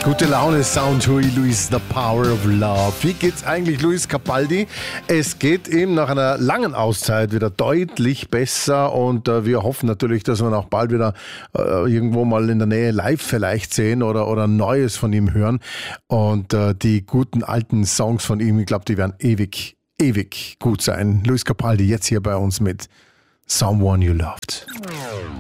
Gute Laune Sound, Huey Lewis, The Power of Love. Wie geht's eigentlich Luis Capaldi? Es geht ihm nach einer langen Auszeit wieder deutlich besser und wir hoffen natürlich, dass wir ihn auch bald wieder irgendwo mal in der Nähe live vielleicht sehen oder Neues von ihm hören. Und die guten alten Songs von ihm, ich glaube, die werden ewig gut sein. Luis Capaldi jetzt hier bei uns mit Someone You Loved.